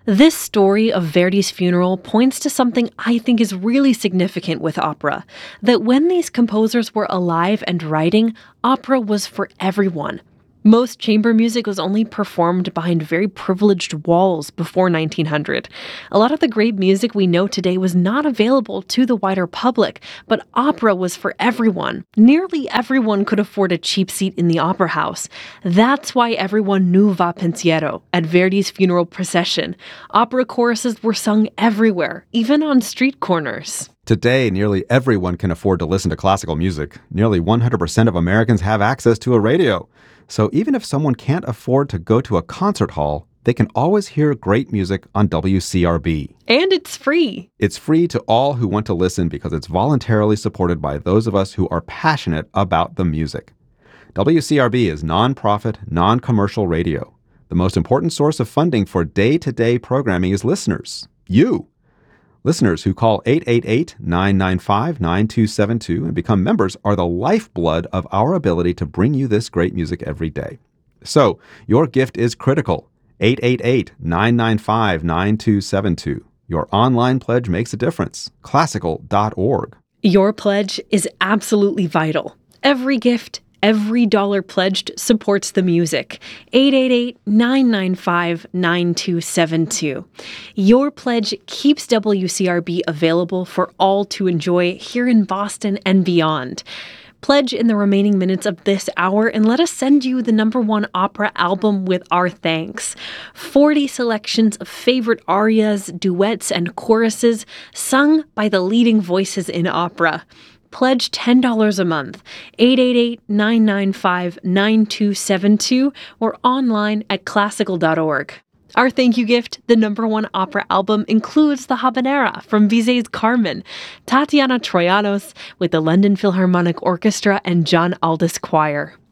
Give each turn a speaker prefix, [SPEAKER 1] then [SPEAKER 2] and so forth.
[SPEAKER 1] This story of Verdi's funeral points to something I think is really significant with opera, that when these composers were alive and writing, opera was for everyone. Most chamber music was only performed behind very privileged walls before 1900. A lot of the great music we know today was not available to the wider public, but opera was for everyone. Nearly everyone could afford a cheap seat in the opera house. That's why everyone knew Va Pensiero at Verdi's funeral procession. Opera choruses were sung everywhere, even on street corners.
[SPEAKER 2] Today, nearly everyone can afford to listen to classical music. Nearly 100% of Americans have access to a radio. So even if someone can't afford to go to a concert hall, they can always hear great music on WCRB.
[SPEAKER 1] And it's free.
[SPEAKER 2] It's free to all who want to listen because it's voluntarily supported by those of us who are passionate about the music. WCRB is nonprofit, non-commercial radio. The most important source of funding for day-to-day programming is listeners, you. Listeners who call 888-995-9272 and become members are the lifeblood of our ability to bring you this great music every day. So, your gift is critical. 888-995-9272. Your online pledge makes a difference. Classical.org.
[SPEAKER 1] Your pledge is absolutely vital. Every gift, every dollar pledged supports the music. 888-995-9272. Your pledge keeps WCRB available for all to enjoy here in Boston and beyond. Pledge in the remaining minutes of this hour and let us send you the #1 opera album with our thanks. 40 selections of favorite arias, duets, and choruses sung by the leading voices in opera. Pledge $10 a month, 888-995-9272, or online at classical.org. Our thank you gift, the #1 opera album, includes the Habanera from Bizet's Carmen, Tatiana Troyanos with the London Philharmonic Orchestra and John Aldous Choir.